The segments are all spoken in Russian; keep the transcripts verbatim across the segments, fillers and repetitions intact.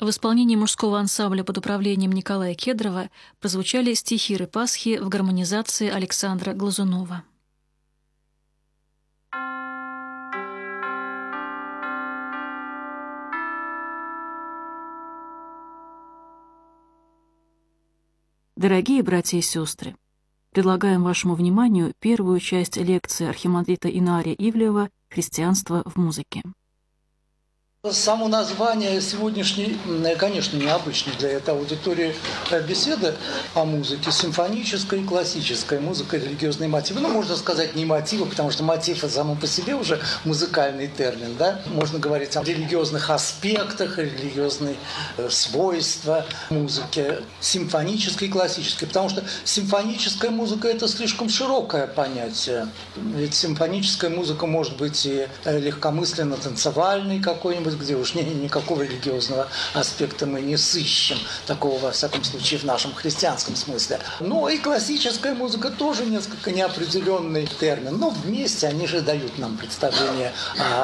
В исполнении мужского ансамбля под управлением Николая Кедрова прозвучали стихи Ры-Пасхи в гармонизации Александра Глазунова. Дорогие братья и сестры, предлагаем вашему вниманию первую часть лекции архимандрита Инария Ивлеева «Христианство в музыке». Само название сегодняшней, конечно, необычной для этой аудитории беседы о музыке, симфоническая и классическая музыка, религиозные мотивы. Ну, можно сказать, не мотивы, потому что мотив – это само по себе уже музыкальный термин, да? Можно говорить о религиозных аспектах, религиозные свойства музыки, симфонической и классической, потому что симфоническая музыка – это слишком широкое понятие. Ведь симфоническая музыка может быть и легкомысленно-танцевальной какой-нибудь, где уж ни, никакого религиозного аспекта мы не сыщем, такого, во всяком случае, в нашем христианском смысле. Но и классическая музыка тоже несколько неопределенный термин, но вместе они же дают нам представление,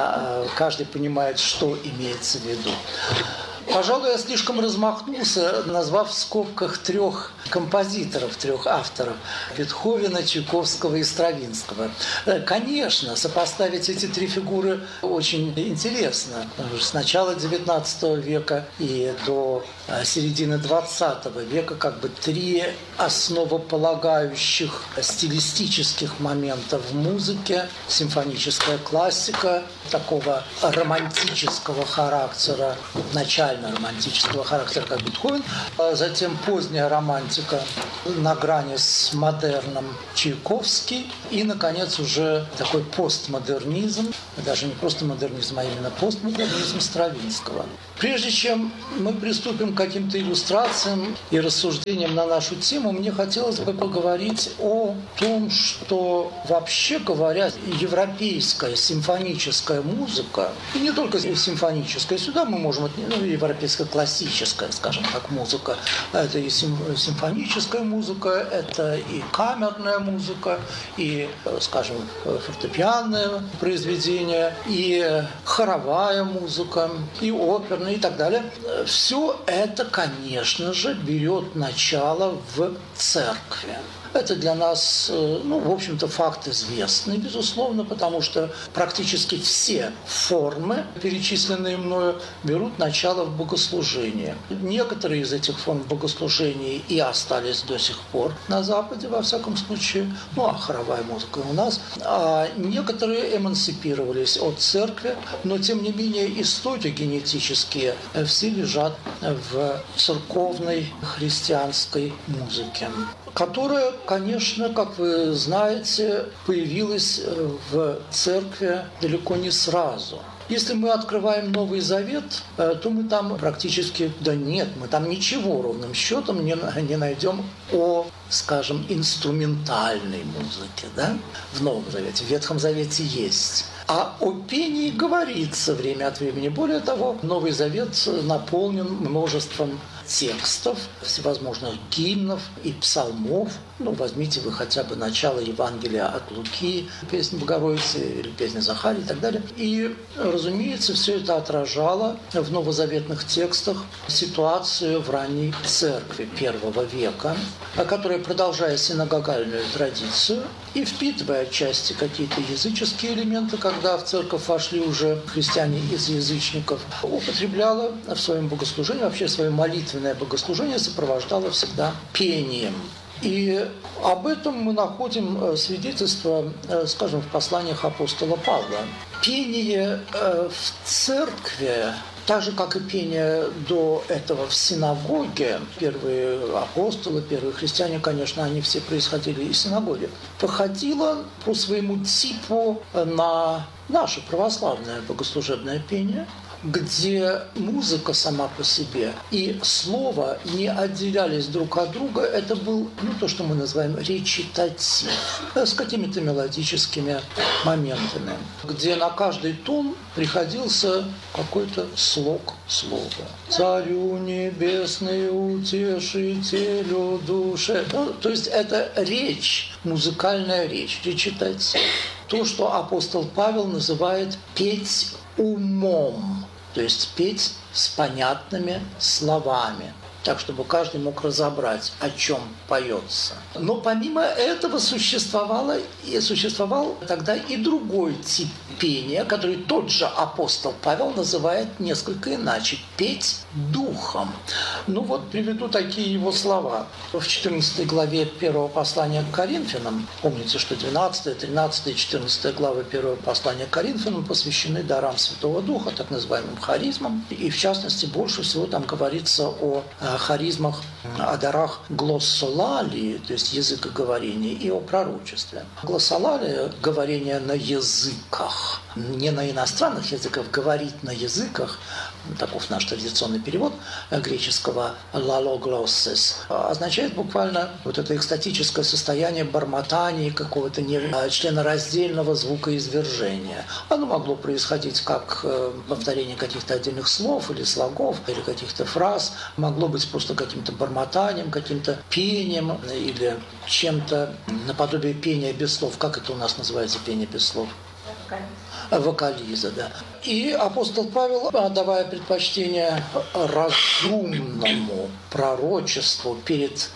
а каждый понимает, что имеется в виду. Пожалуй, я слишком размахнулся, назвав в скобках трех композиторов, трех авторов – Бетховена, Чайковского и Стравинского. Конечно, сопоставить эти три фигуры очень интересно. С начала девятнадцатого века и до середины двадцатого века как бы три основополагающих стилистических момента в музыке. Симфоническая классика такого романтического характера, начального романтического характера, как Бетховен, а затем поздняя романтика на грани с модерном Чайковский и, наконец, уже такой постмодернизм, даже не просто модернизм, а именно постмодернизм Стравинского. Прежде чем мы приступим к каким-то иллюстрациям и рассуждениям на нашу тему, мне хотелось бы поговорить о том, что, вообще говоря, европейская симфоническая музыка, и не только симфоническая, сюда мы можем, ну, европейская классическая, скажем так, музыка, это и симфоническая музыка, это и камерная музыка, и, скажем, фортепианное произведение, и хоровая музыка, и оперная, и так далее. Все это, конечно же, берет начало в церкви. Это для нас, ну, в общем-то, факт известный, безусловно, потому что практически все формы, перечисленные мною, берут начало в богослужении. Некоторые из этих форм богослужения и остались до сих пор на Западе, во всяком случае, ну, а хоровая музыка у нас. А некоторые эмансипировались от церкви, но, тем не менее, истоки генетические все лежат в церковной христианской музыке, которая, конечно, как вы знаете, появилась в церкви далеко не сразу. Если мы открываем Новый Завет, то мы там практически, да нет, мы там ничего ровным счетом не, не найдем о, скажем, инструментальной музыке, да? В Новом Завете, в Ветхом Завете есть. А о пении говорится время от времени. Более того, Новый Завет наполнен множеством текстов, всевозможных гимнов и псалмов. Ну, возьмите вы хотя бы начало Евангелия от Луки, песня Богородицы или песня Захарии и так далее. И, разумеется, все это отражало в новозаветных текстах ситуацию в ранней церкви первого века, которая, продолжая синагогальную традицию и впитывая отчасти какие-то языческие элементы, когда в церковь вошли уже христиане из язычников, употребляла в своем богослужении, вообще свое молитвенное богослужение сопровождала всегда пением. И об этом мы находим свидетельство, скажем, в посланиях апостола Павла. Пение в церкви, так же, как и пение до этого в синагоге, первые апостолы, первые христиане, конечно, они все происходили из синагоги, походило по своему типу на наше православное богослужебное пение, где музыка сама по себе и слово не отделялись друг от друга. Это был, ну, то, что мы называем речитатив, с какими-то мелодическими моментами, где на каждый тон приходился какой-то слог слова. «Царю небесный, утешителю души». Ну, то есть это речь, музыкальная речь, речитатив. То, что апостол Павел называет «петь умом». то есть петь с понятными словами, так, чтобы каждый мог разобрать, о чем поется. Но помимо этого существовало, и существовал тогда и другой тип пения, который тот же апостол Павел называет несколько иначе – петь духом. Ну вот приведу такие его слова. В четырнадцатой главе первого послания к Коринфянам, помните, что двенадцатая, тринадцатая и четырнадцатая главы первого послания к Коринфянам посвящены дарам Святого Духа, так называемым харизмам. И в частности, больше всего там говорится о харизмах, о дарах глоссолалии, то есть языкоговорения, и о пророчестве. Глоссолалия – говорение на языках, не на иностранных языках, говорить на языках, таков наш традиционный перевод греческого «лалоглоссес», означает буквально вот это экстатическое состояние бормотания, какого-то членораздельного звукоизвержения. Оно могло происходить как повторение каких-то отдельных слов или слогов, или каких-то фраз, могло быть просто каким-то бормотанием, каким-то пением или чем-то наподобие пения без слов. Как это у нас называется, пение без слов? Вокализа, да. И апостол Павел, отдавая предпочтение разумному пророчеству перед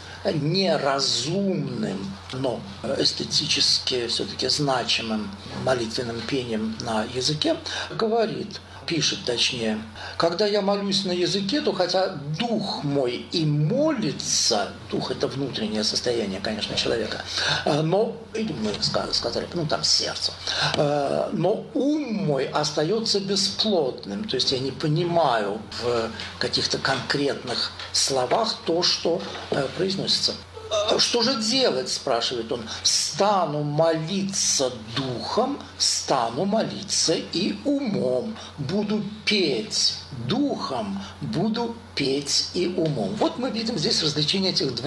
неразумным, но эстетически все-таки значимым молитвенным пением на языке, говорит, пишет точнее, когда я молюсь на языке, то хотя дух мой и молится, дух – это внутреннее состояние, конечно, человека, но, или мы сказали, ну там сердце, но ум мой остается бесплотным, то есть я не понимаю в каких-то конкретных словах то, что произносится. Что же делать, спрашивает он. Стану молиться духом, стану молиться и умом. Буду петь духом, буду петь и умом. Вот мы видим здесь развлечение этих двух